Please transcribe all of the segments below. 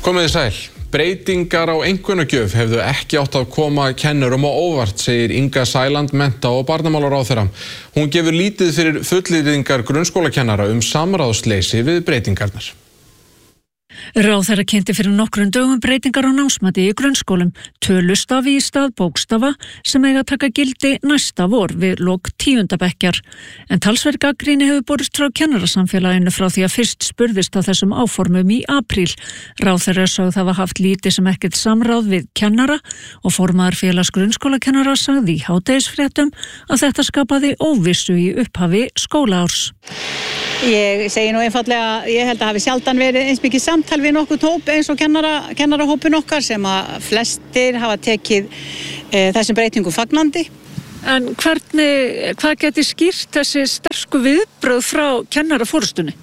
Komið þið sæl. Breytingar á einkunnagjöf hefðu ekki átt að koma kennurum á óvart, segir Inga Sæland, mennta- og barnamálaráðherra. Hún gefur lítið fyrir fullyrðingar grunnskólakennara samráðsleysi við breytingarnar. Ráðherra kynnti fyrir nokkrum dögum breytingar á námsmati í grunnskólum, tölustafi í stað bókstafa sem eiga að taka gildi næsta vor við lok 10. bekkjar. En talsverð gagnrýni hefur borist frá kennarasamfélaginu frá því að fyrst spurðist á þessum áformum í apríl. Ráðherra sögð hafa haft lítið sem ekkert samráð við kennara og formaður félags grunnskólakennara sagði í hádegisfréttum að þetta skapaði óvissu í upphafi skólaárs. Ég segi nú einfallega, ég held að hafi sjaldan verið eins mikið samtal við nokkurn hóp eins og kennarahópun okkar sem að flestir hafa tekið þessum breytingum fagnandi. En hvað geti skýrt þessi sterku viðbrögð frá kennaraforystunni?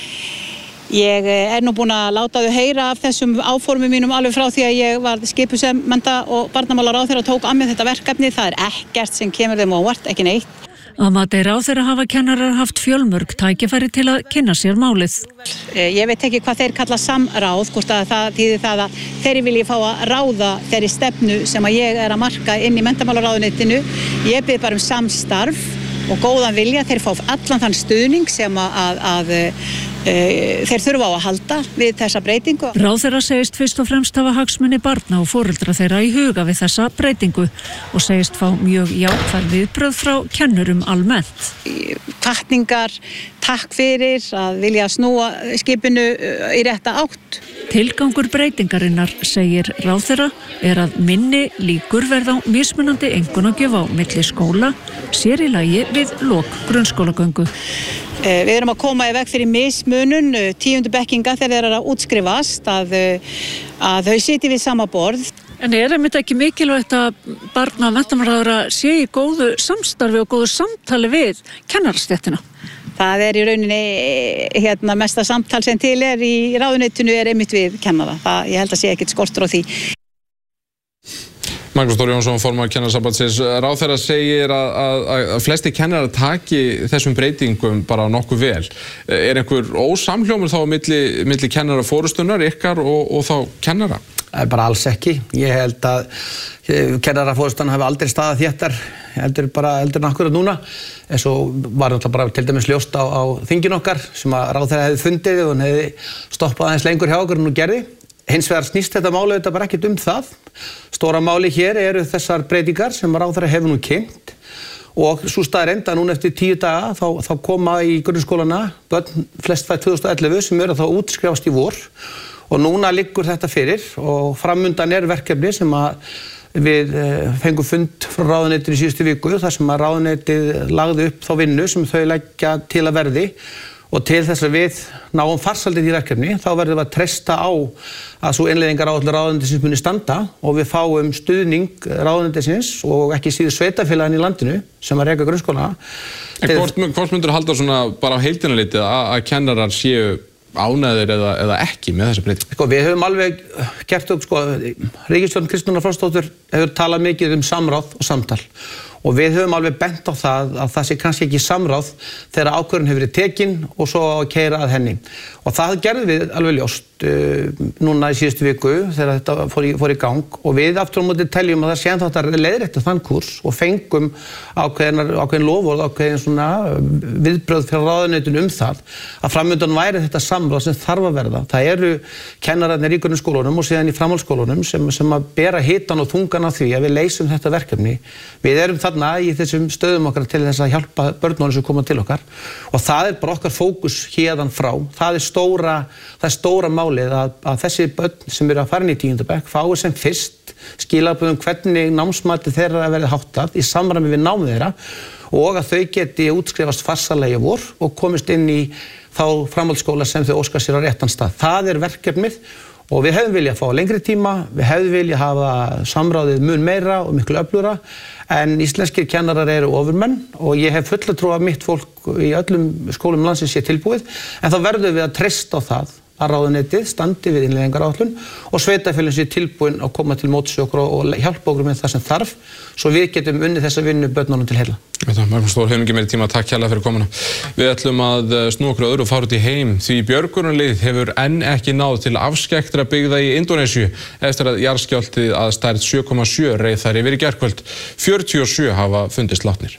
Ég nú búin að láta þau heyra af þessum áformum mínum alveg frá því að ég var skipuð sem mennta- og barnamálaráðherra og tók að mér þetta verkefni. Það ekkert sem kemur þeim á óvart, ekki neitt. Að mati ráðherra hafa kennarar haft fjölmörg tækifæri til að kynna sér málið. Ég veit ekki hvað þeir kalla samráð, hvort að það þýðir það að þeir vilji fá að ráða þeirri stefnu sem að ég að marka inn í menntamálaráðuneytinu. Ég bið bara samstarf og góðan vilja, þeir fá allan þann stuðning sem að þeir þurfa á að halda við þessa breytingu. Ráðherra segist fyrst og fremst hafa hagsmuni barna og foreldra þeirra í huga við þessa breytingu og segist fá mjög jákvæð viðbrögð frá kennurum almennt. Hvatningar, takk fyrir að vilja snúa skipinu í rétta átt. Tilgangur breytingarinnar, segir ráðherra, að minni líkur verða á mismunandi einkunnagjöf á milli skóla, sér í lagi við lok grunnskólagöngu. Við erum að koma í veg fyrir mismunun 10. bekkinga þegar þeir eru að útskrifast að þau sitji við sama borð. En einmitt ekki mikilvægt að barna- og menntamálaráðherra sé í góðu samstarfi og góðu samtali við kennarastéttina? Það í rauninni mesta samtal sem til í ráðuneytinu einmitt við kennara. Ég held að sé ekkert skortur á því. Magnús Þór Jónsson, formaður Kennarasambandsins. Ráðherra segir að flesti kennarar taki þessum breytingum bara nokkuð vel. Einhver ósamhljómur þá milli kennaraforystunnar ykkar og þá kennara? Bara alls ekki. Ég held að kennaraforystan hafi aldrei staðað þéttar heldur en akkurat núna. En svo var þetta bara til dæmis ljóst á þingin okkar sem að ráðherra hefði fundið og hún hefði stoppað aðeins lengur hjá okkur en hún gerði. Hins vegar snýst þetta máli þetta bara ekkert það. Stóra máli hér eru þessar breytingar sem ráðherra hefur nú kynnt og svo staðreynd að núna eftir 10 daga þá koma í grunnskólana börn flest fædd 2011 sem eru þá útskrifast í vor og núna liggur þetta fyrir og framundan verkefni sem að við fengum fund frá ráðuneytinu í síðustu viku þar sem að ráðuneytið lagði upp þá vinnu sem þau leggja til að verði og til þess að við náum farsældið í verkefni þá verðum við að treysta á að svo innleiðingaráætlun ráðuneytisins muni standa og við fáum stuðning ráðuneytisins og ekki síður sveitafélagin í landinu sem að reka grunnskólana. En hvort myndur halda svona bara á heildina litið að kennarar séu ánægðir eða ekki með þessi breytingu? Við höfum alveg gert upp, ríkisstjórn Kristrúnar Frostadóttur hefur talað mikið samráð og samtal og við höfum alveg bent á að það sé kannski ekki samráð þegar ákvörðun hefur verið tekin og svo að keyra að henni. Og það gerðum við alveg ljóst núna í síðustu viku þegar þetta fór í gang og við aftur á móti teljum að það sé ennþá hægt að leiðrétta þann kúrs og fengum ákveðin loforð, ákveðin svona viðbrögð fyrir ráðuneytinu það að framundan væri þetta samráð sem þarf að verða. Það eru kennararnir í grunnskólunum og síðan í framhaldsskólunum sem að bera hitann og þungan af því að við leysum þetta verkefni. Við erum þarna í þessum stöðum okkar til þess að hjálpa börnunum sem koma til okkar og það bara okkar fókus héðan frá. Það stóra málið að þessi börn sem eru að fara inn í 10. bekk fái sem fyrst skilaboð hvernig námsmati þeirra verði háttað í samræmi við nám þeirra og að þau geti útskrifast farsællega í vor og komist inn í þá framhaldsskóla sem þau óska sér á réttan stað. Það verkefnið og við hefðum viljað fá lengri tíma, við hefðum viljað hafa samráðið mun meira og miklu öflugra en íslenskir kennarar eru ofurmenn og ég hef fulla trú að mitt fólk í öllum skólum landsins sé tilbúið en þá verðum við að treysta á það að ráðuneytið standi við innleiðingaráætlun og sveitarfélögin séu tilbúin að koma til móts við okkur og hjálpa okkur með það sem þarf svo við getum unnið þessa vinnu börnunum til heilla. Magnús Þór, hefum ekki meiri tíma, takk hérlega fyrir komuna. Við ætlum að snúa okkur öðru og fara út í heim því björgunarlið hefur enn ekki náð til afskekktra byggða í Indónesíu eftir að jarðskjálftið að stærð 7,7 reið þar yfir í gærkvöld. 47 hafa fundist látnir.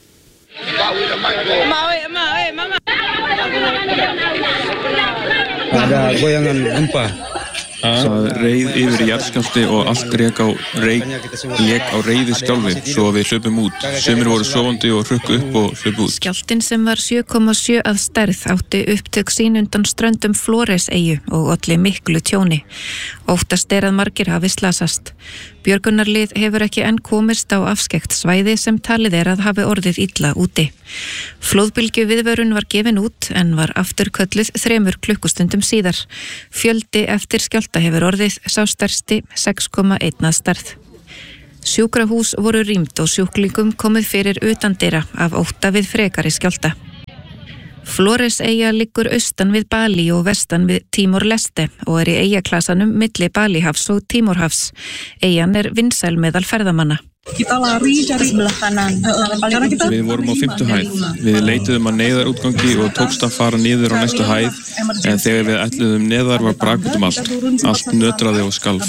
Ada goyangan gempa. Það reið yfir í jarðskjálfti og allt lék á reiðiskjálfi svo við hlupum út. Sumir voru sofandi og hrukku upp og hlupu út. Skjálftinn sem var 7,7 að stærð átti upptök sín undan ströndum Flores-eyju og olli miklu tjóni. Óttast að margir hafi slasast. Björgunarlið hefur ekki enn komist á afskekkt svæði sem talið að hafi orðið illa úti. Flóðbylgju viðvörun var gefin út en var afturkölluð 3 klukkustundum síðar. Fjöldi eftir skjálfta hefur orðið sá stærsti 6,1 að stærð. Sjúkrahús voru rýmd og sjúklingum komið fyrir utandyra af ótta við frekari skjálfta. Flores-eyja liggur austan við Bali og vestan við Timor-Leste og í eyjaklasanum milli Balihafs og Timorhafs. Eyjan vinsæl meðal ferðamanna. Við vorum á 5. hæð. Við leituðum að neyðarútgangi og tókst að fara niður á næstu hæð en þegar við ætluðum neðar var brak út allt. Allt nötraði og skalf.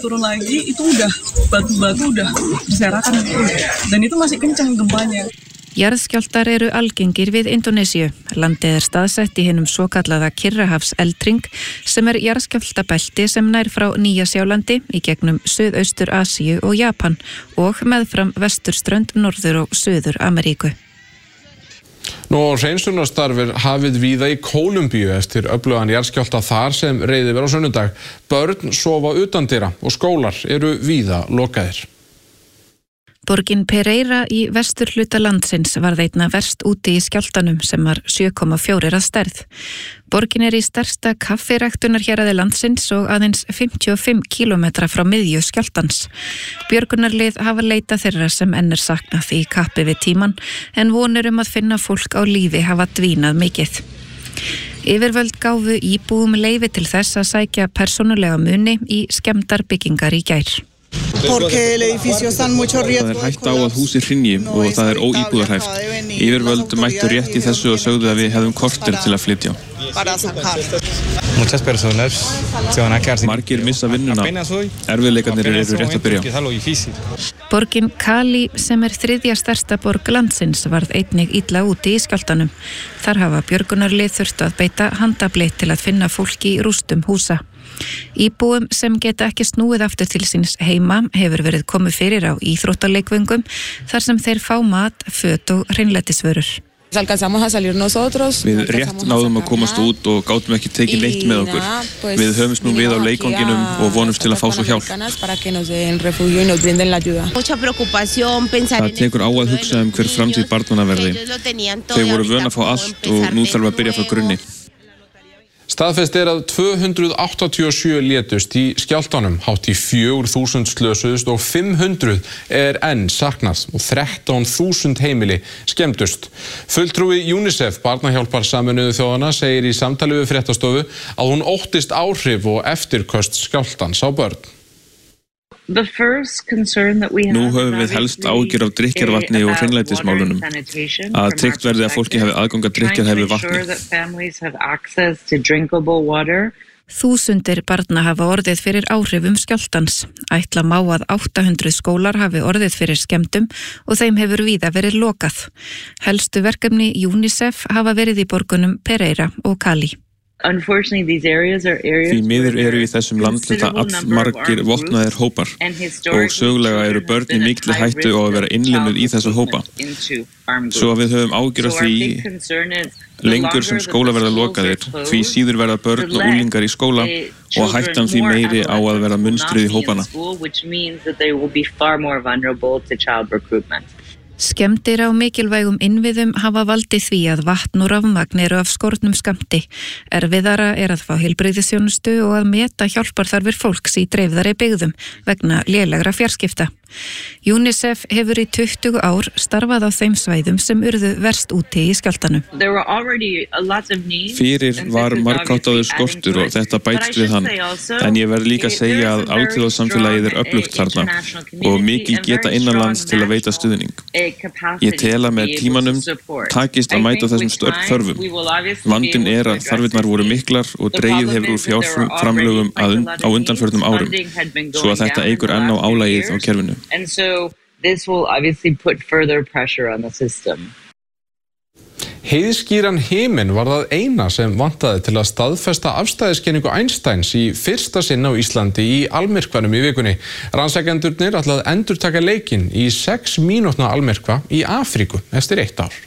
Jarðskjálftar eru algengir við Indónesíu. Landið staðsett í hinum svokallaða Kyrrahafseldring sem jarðskjálftabelti sem nær frá Nýja-Sjálandi í gegnum Suðaustur-Asíu og Japan og meðfram vesturströnd Norður- og Suður-Ameríku. Hreinsunarstarf hafið víða í Kólumbíu eftir öflugan jarðskjálfta þar sem reið yfir á sunnudag. Börn sofa utandyra og skólar eru víða lokaðir. Borgin Pereira í vesturhluta landsins varð einna verst úti í skjálftanum sem var 7,4 að stærð. Borgin í stærsta kaffiræktunarhéraði landsins og aðeins 55 kílómetra frá miðju skjálftans. Björgunarlið hafa leitað þeirra sem enn saknað í kappi við tíman en vonir að finna fólk á lífi hafa dvínað mikið. Yfirvöld gáfu íbúum leyfi til þess að sækja persónulega muni í skemmdar byggingar í gær. Það hætta á að húsið hrynji og það óíbúðarhæft. Yfirvöld mættu rétt í þessu og sögðu að við hefðum korter til að flytja. Margir missa vinnuna. Erfiðleikarnir eru rétt að byrja. Borgin Cali sem 3. stærsta borg landsins varð einnig illa úti í skjálftanum. Þar hafa björgunarlið þurft að beita handafli til að finna fólki í rústum húsa. Íbúum sem geta ekki snúið aftur til síns heima hefur verið komið fyrir á íþróttaleikvöngum þar sem þeir fá mat, föt og hreinlætisvörur. Við rétt náðum að komast út og gátum ekki tekið neitt með okkur. Við höfumst nú við á leikvanginum og vonumst til að fá svo hjálp. Það tekur á að hugsa hver framtíð barnanna verði. Þau voru vön að fá allt og nú þarf að byrja frá grunni. Staðfest að 287 létust í skjálftanum, hátt í 4.000 slösuðust og 500 enn saknað og 13.000 heimili skemmdust. Fulltrúi UNICEF, barnahjálpar Sameinuðu þjóðanna, segir í samtali við fréttastofu að hún óttist áhrif og eftirköst skjálftans á börn. Nú höfum við helst áhyggjur af drykkjarvatni og hreinlætismálunum. Að tryggt verði að fólki hafi aðgang að drykkjarhæfu vatni. Þúsundir barna hafa orðið fyrir áhrifum skjálftans. Ætla má að 800 skólar hafi orðið fyrir skemmdum og þeim hefur víða verið lokað. Helstu verkefni UNICEF hafa verið í borgunum Pereira og Cali. Því miður eru í þessum landhluta allmargir vopnaðir hópar og sögulega eru börn í mikilli hættu á að vera innlimuð í þessa hópa. Svo að við höfum áhyggjur af því lengur sem skóla verða lokaðir, því síður verða börn og unglingar í skóla og hættan því meiri á að verða munstrið í hópana. Skemmdir á mikilvægum innviðum hafa valdið því að vatn og rafmagn eru af skornum skammti. Erfiðara er að fá heilbrigðisþjónustu og að meta hjálparþarfir fólks í dreifðari byggðum vegna lélegra fjarskipta. UNICEF hefur í 20 ár starfað á þeim svæðum sem urðu verst úti í skjálftanum. Fyrir var margháttaður skortur og þetta bætst við hann. En ég verð líka að segja að alþjóðasamfélagið er öflugt þarna og mikil geta innanlands til að veita stuðning. Ég tel að með tímanum takist að mæta þessum þörfum. Vandinn er að þarfirnar voru miklar og dregið hefur úr fjárframlögum á undanförnum árum, svo að þetta eykur enn á álagið á kerfinu. And so this will obviously put further pressure on the system. Heiðskíran himinn var það eina sem vantaði til að staðfesta afstæðiskenningu Einsteins í fyrsta sinn á Íslandi í almyrkvanum í vikunni. Rannsakendurnir ætlaði að endurtaka leikinn í 6 mínútna almyrkva í Afríku eftir 1 ár.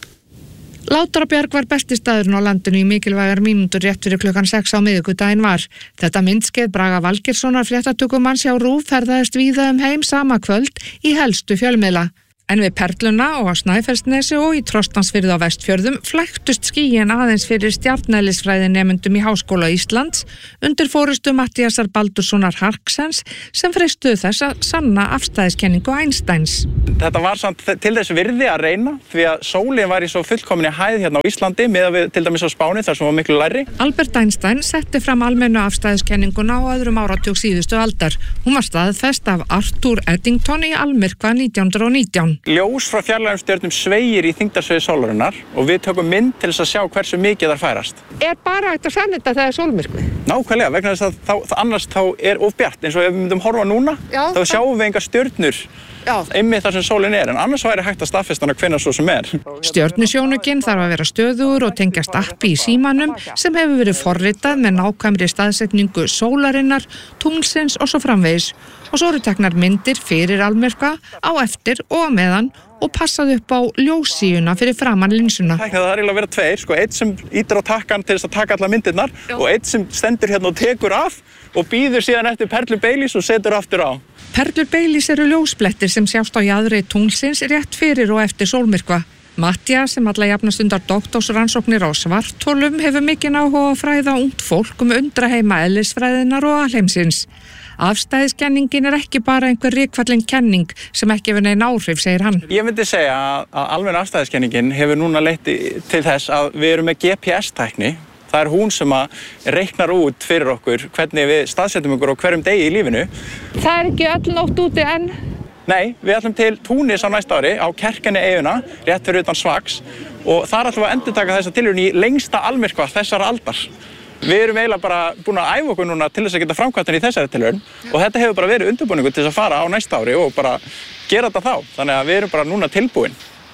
Látrabjarg var besti staðurinn á landinu í mikilvægar mínútur rétt fyrir klukkan 6 á miðvikudaginn var. Þetta myndskeið Braga Valgeirssonar fréttatökumanns hjá RÚV ferðaðist víða heim sama kvöld í helstu fjölmiðla. En við Perluna og á Snæfellsnesi og í Trostansfirði á Vestfjörðum flæktust skýin aðeins fyrir stjarneðlisfræðinemendum í Háskóla Íslands undir forystu Matthíasar Baldurssonar Harksens sem freistuðu þess að sanna afstæðiskenningu Einsteins. Þetta var samt til þess virði að reyna því að sólin var í svo fullkominni hæð hérna á Íslandi miðað við til dæmis á Spáni þar sem var miklu lægri. Albert Einstein setti fram almennu afstæðiskenninguna á öðrum áratug síðustu aldar. Hún var staðfest af Arthur Eddington í almyrkva 1919. Ljós frá fjarlægum stjörnum sveigir í þyngdarsviði sólarinnar og við tökum mynd til þess að sjá hversu mikið þær færast. Er bara hægt að sanna þetta þegar sólmyrkvi? Nákvæmlega, vegna þess að annars þá er of bjart eins og ef við myndum horfa núna, þá sjáum við engar stjörnur einmitt þar sem sólin er, en annars væri hægt að staðfesta hana hvenær svo sem er. Stjörnusjónukinn þarf að vera stöðugur og tengjast appi í símanum sem hefur verið forritað með nákvæmri staðsetningu sólarinnar, tunglsins og svo framvegis. Og svo eru teknar myndir fyrir almyrkva, á eftir og á meðan og passað upp á ljóssíuna fyrir framan linsuna. Það er eiginlega að vera tveir, einn sem ítir á takkan til þess að taka allar myndirnar og einn sem stendur hérna og tekur af og býður síðan eftir Perlu Baileys og setur aftur á. Perlur Baileys eru ljósblettir sem sjást á jaðri tunglsins rétt fyrir og eftir sólmyrkva. Matthías sem alla jafna stundar doktorsrannsóknir á svartholum hefur mikinn áhuga að fræða ungt fólk undraheima eðlisfræðinnar og alheimsins. Afstæðiskenningin er ekki bara einhver rykfallin kenning sem ekki hefur nein áhrif, segir hann. Ég myndi segja að almenn afstæðiskenningin hefur núna leitt til þess að við erum með GPS-tækni. Það er hún sem að reiknar út fyrir okkur hvernig við staðsetjum okkur á hverjum degi í lífinu. Það er ekki öll nótt úti enn? Nei, við ætlum til Túnis á næsta ári á Kerkeni-eyjuna, rétt fyrir utan Svags og þar ætlum við að endurtaka þessa tilraun í lengsta almyrkva þessara aldar. Við erum eiginlega bara búin að æfa okkur núna til þess að geta framkvæmt í þessari tilraun og þetta hefur bara verið undirbúningur til þess að fara á næsta ári og bara gera þetta þá. Þannig að við erum bara núna tilbúin.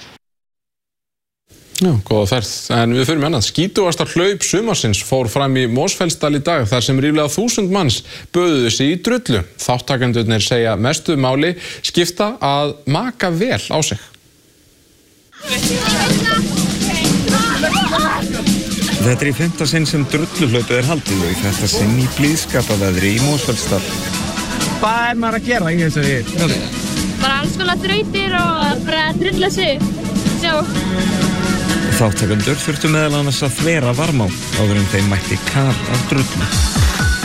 Já, góða ferð. En við förum annað. Skítugasta hlaup sumarsins fór fram í Mosfellsdal í dag þar sem ríflega 1000 manns böðuðu sig í drullu. Þáttakendurnir segja mestu máli skipta að maka vel á sig. Þetta er í 5. sinn sem drulluhlaupið er haldið og í þetta sinn í blíðskapaveðri í Mosfellsdal. Hvað er maður að gera í þessari hlaupi? Bara alls konar þrautir og bara drulla sig. Sjá. Þáttakendur þurftu meðal annars að þvera varmá áður en þeim mætti kar af drullu.